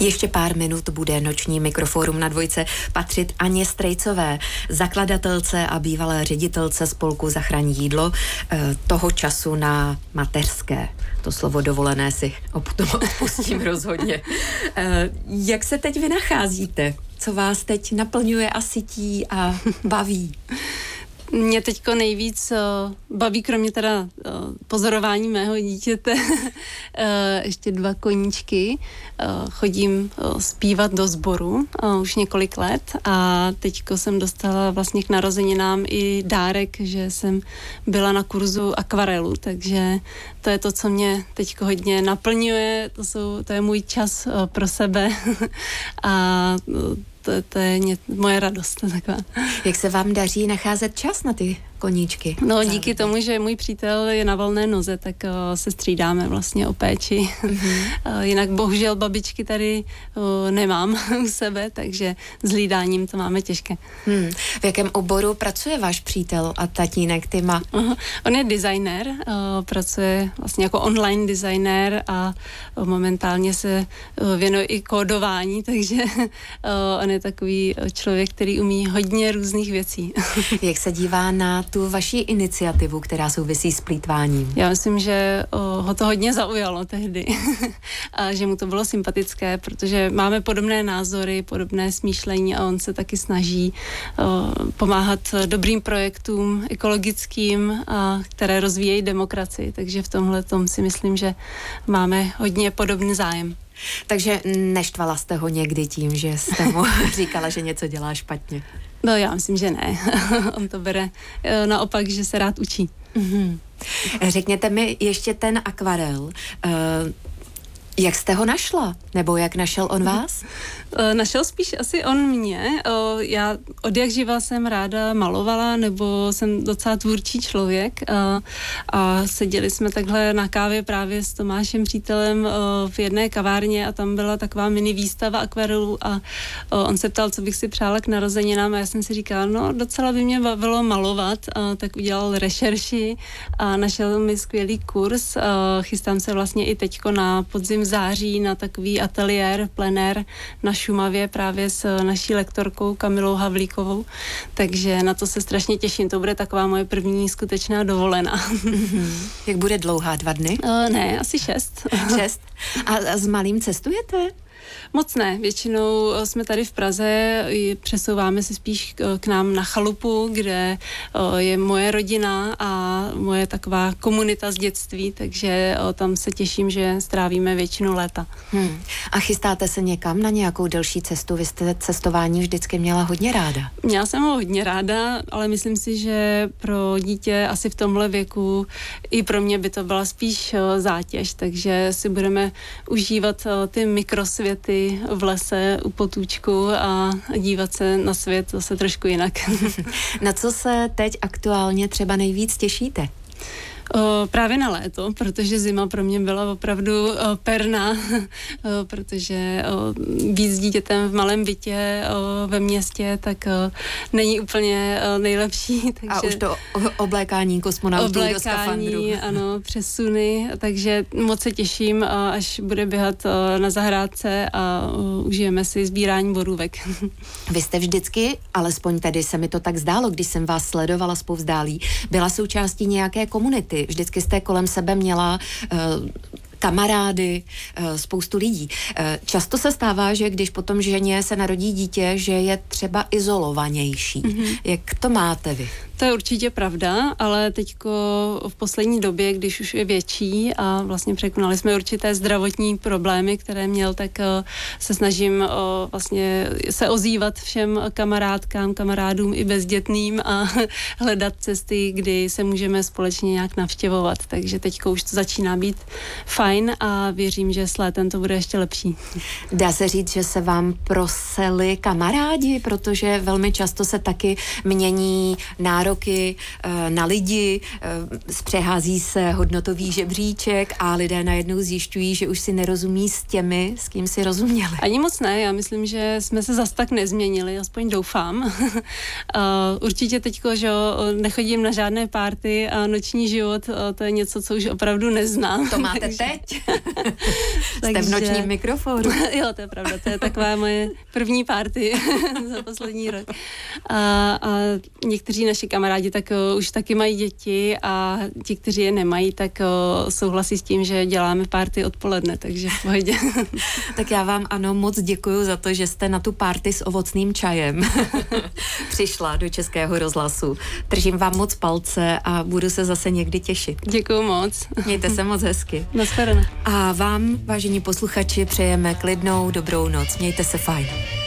Ještě pár minut bude noční Mikrofórum na Dvojce patřit Aně Strejcové, zakladatelce a bývalé ředitelce spolku Zachraň jídlo, toho času na mateřské. To slovo dovolené si odpustím rozhodně. Jak se teď vy nacházíte? Co vás teď naplňuje a sytí a baví? Mě teďko nejvíc baví, kromě teda pozorování mého dítěte, ještě 2 koníčky. Chodím zpívat do sboru už několik let a teďko jsem dostala vlastně k narozeninám i dárek, že jsem byla na kurzu akvarelu, takže to je to, co mě teďko hodně naplňuje, to je můj čas pro sebe a to je moje radost. Taková. Jak se vám daří nacházet čas na ty koníčky? No díky tomu, že můj přítel je na volné noze, tak se střídáme vlastně o péči. Jinak bohužel babičky tady nemám u sebe, takže s hlídáním to máme těžké. V jakém oboru pracuje váš přítel a tatínek Tyma? On je designér, pracuje vlastně jako online designér a momentálně se věnuje i kódování, takže on je takový člověk, který umí hodně různých věcí. Jak se dívá na tu vaši iniciativu, která souvisí s plýtváním? Já myslím, že ho to hodně zaujalo tehdy a že mu to bylo sympatické, protože máme podobné názory, podobné smýšlení a on se taky snaží pomáhat dobrým projektům, ekologickým, které rozvíjejí demokracii, takže v tomhle tom si myslím, že máme hodně podobný zájem. Takže neštvala jste ho někdy tím, že jste mu říkala, že něco dělá špatně? No já myslím, že ne. On to bere naopak, že se rád učí. Řekněte mi ještě ten akvarel. Jak jste ho našla? Nebo jak našel on vás? Našel spíš asi on mě. Já odjakživa jsem ráda malovala, nebo jsem docela tvůrčí člověk a seděli jsme takhle na kávě právě s Tomášem přítelem v jedné kavárně a tam byla taková mini výstava akvarelů a on se ptal, co bych si přála k narozeninám a já jsem si říkala, no docela by mě bavilo malovat, tak udělal rešerši a našel mi skvělý kurz. Chystám se vlastně i teďko na podzim v září na takový ateliér, plenér na Šumavě právě s naší lektorkou Kamilou Havlíkovou, takže na to se strašně těším. To bude taková moje první skutečná dovolená. Jak bude dlouhá, 2 dny? Ne, asi 6. 6? A s malým cestujete? Moc ne, většinou jsme tady v Praze, přesouváme se spíš k nám na chalupu, kde je moje rodina a moje taková komunita z dětství, takže tam se těším, že strávíme většinu léta. A chystáte se někam na nějakou delší cestu? Vy jste cestování vždycky měla hodně ráda. Měla jsem ho hodně ráda, ale myslím si, že pro dítě asi v tomhle věku i pro mě by to byla spíš zátěž, takže si budeme užívat ty mikrosvěty v lese u potůčku a dívat se na svět zase trošku jinak. Na co se teď aktuálně třeba nejvíc těšíte? Právě na léto, protože zima pro mě byla opravdu perná, protože víc s dítětem v malém bytě ve městě, tak není úplně nejlepší. Takže a už to oblékání kosmonautů do skafandru. Ano, přesuny, takže moc se těším, až bude běhat na zahrádce a užijeme si sbírání borůvek. Vy jste vždycky, alespoň tedy se mi to tak zdálo, když jsem vás sledovala zpovzdálí, byla součástí nějaké komunity. Vždycky jste kolem sebe měla kamarády, spoustu lidí. Často se stává, že když potom ženě se narodí dítě, že je třeba izolovanější. Jak to máte vy? To je určitě pravda, ale teďko v poslední době, když už je větší a vlastně překonali jsme určité zdravotní problémy, které měl, tak se snažím vlastně se ozývat všem kamarádům i bezdětným a hledat cesty, kdy se můžeme společně nějak navštěvovat. Takže teďko už to začíná být fajn a věřím, že s létem to bude ještě lepší. Dá se říct, že se vám proseli kamarádi, protože velmi často se taky mění nároky na lidi, zpřehází se hodnotový žebříček a lidé najednou zjišťují, že už si nerozumí s těmi, s kým si rozuměli. Ani moc ne, já myslím, že jsme se zas tak nezměnili, aspoň doufám. Určitě teďko, že nechodím na žádné party a noční život, to je něco, co už opravdu neznám. To máte teď? teď. Jste v nočním mikrofonu. Jo, to je pravda, to je taková moje první party za poslední rok. A někteří naši kamarádi tak už taky mají děti a ti, kteří je nemají, tak souhlasí s tím, že děláme party odpoledne, takže v pohodě. Tak já vám ano, moc děkuju za to, že jste na tu party s ovocným čajem přišla do Českého rozhlasu. Držím vám moc palce a budu se zase někdy těšit. Děkuju moc. Mějte se moc hezky. Nashledanou. A vám, vážení posluchači, přejeme klidnou dobrou noc. Mějte se fajn.